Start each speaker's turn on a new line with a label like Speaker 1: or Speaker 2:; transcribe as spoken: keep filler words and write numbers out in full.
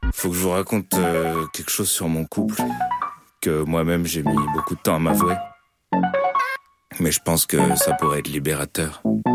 Speaker 1: Faut que je vous raconte euh, quelque chose sur mon couple, que moi-même j'ai mis beaucoup de temps à m'avouer. Mais je pense que ça pourrait être libérateur.